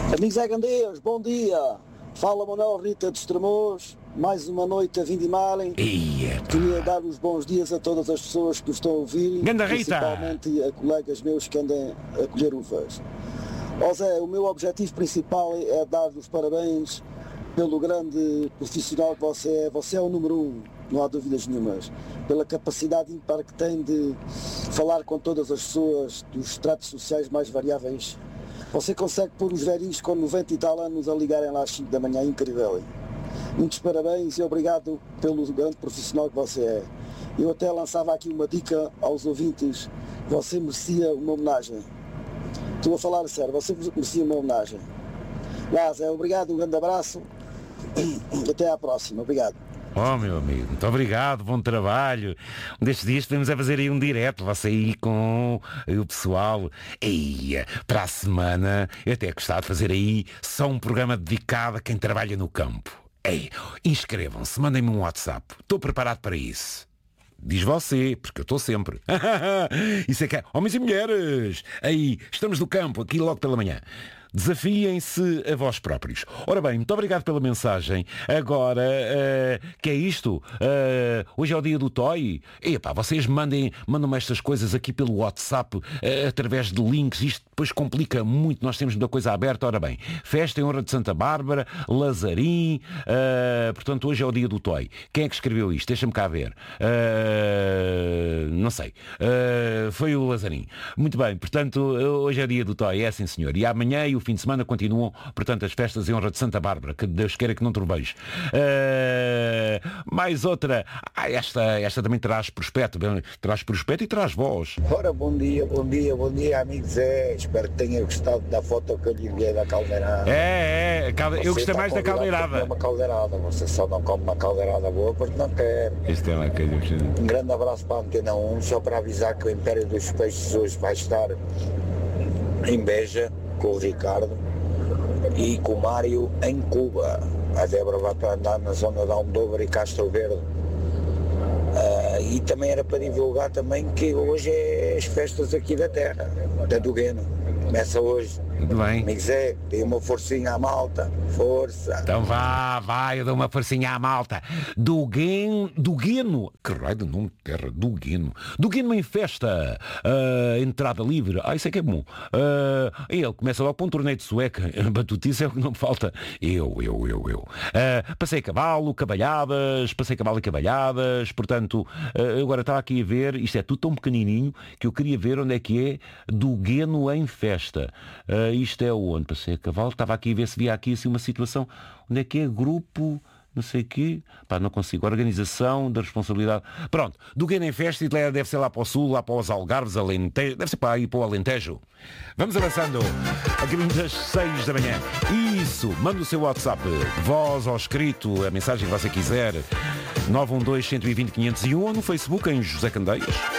Amigos Agandeiros, bom dia. Fala Manuel Rita de Estremoz, mais uma noite a vindimarem. Queria dar os bons dias a todas as pessoas que estão a ouvir, principalmente a colegas meus que andam a colher uvas. Ó Zé, o meu objetivo principal é dar-vos os parabéns pelo grande profissional que você é. Você é o número 1, não há dúvidas nenhumas. Pela capacidade ímpar que tem de falar com todas as pessoas dos estratos sociais mais variáveis. Você consegue pôr os velhinhos com 90 e tal anos a ligarem lá às 5 da manhã, incrível. Muitos parabéns e obrigado pelo grande profissional que você é. Eu até lançava aqui uma dica aos ouvintes, você merecia uma homenagem. Estou a falar sério, você merecia uma homenagem. Zé, obrigado, um grande abraço e até à próxima. Obrigado. Oh, meu amigo, muito obrigado, bom trabalho. Um destes dias podemos fazer aí um direto, você aí com o pessoal. E para a semana eu até gostava de fazer aí só um programa dedicado a quem trabalha no campo. Ei, inscrevam-se, mandem-me um WhatsApp. Estou preparado para isso. Diz você, porque eu estou sempre. Isso é que é. Homens e mulheres, aí, estamos no campo, aqui logo pela manhã. Desafiem-se a vós próprios. Ora bem, muito obrigado pela mensagem. Agora, que é isto? Hoje é o dia do Toy. Epá, vocês mandam-me estas coisas aqui pelo WhatsApp, através de links. Isto depois complica muito. Nós temos muita coisa aberta. Ora bem, festa em honra de Santa Bárbara, Lazarim. Portanto, hoje é o dia do Toy. Quem é que escreveu isto? Deixa-me cá ver. Não sei. Foi o Lazarim. Muito bem, portanto, hoje é o dia do Toy. É sim, senhor. E amanhã e o fim de semana continuam, portanto, as festas em honra de Santa Bárbara, que Deus queira que não troveje. Mais outra. Esta também traz prospecto e traz voz. Ora, bom dia, amigos. Espero que tenha gostado da foto que eu lhe enviei da caldeirada. Eu gostei mais da caldeirada. Uma caldeirada. Você só não come uma caldeirada boa porque não quer. Isto é uma coisa. Um grande abraço para a Antena 1, só para avisar que o Império dos Peixes hoje vai estar em Beja, com o Ricardo e com o Mário em Cuba. A Débora vai para andar na zona de Almodóvar e Castro Verde. E também era para divulgar também que hoje é as festas aqui da terra, da Dugueno. Começa hoje. Muito bem. Amigo Zé, dê uma forcinha à malta. Força. Então vai, eu dou uma forcinha à malta. Dugueno. Que raio de nome de terra, Dugueno. Dugueno em festa. Entrada livre. Isso é que é bom. Ele começa logo com um torneio de sueca. Batutice é o que não me falta. Eu. Passei cavalo e cavalhadas. Portanto, agora estava aqui a ver. Isto é tudo tão pequenininho que eu queria ver onde é que é Dugueno em festa. Isto é onde? Passei a cavalo. Estava aqui a ver se via aqui assim uma situação. Onde é que é? Grupo... não sei o quê. Não consigo. Organização da responsabilidade. Pronto. Dugueno em festa e deve ser lá para o sul, lá para os Algarves, Alentejo. Deve ser para aí para o Alentejo. Vamos avançando. A caminho das 6 da manhã. Isso. Manda o seu WhatsApp. Voz ou escrito. A mensagem que você quiser. 912-120-501 ou no Facebook em José Candeias.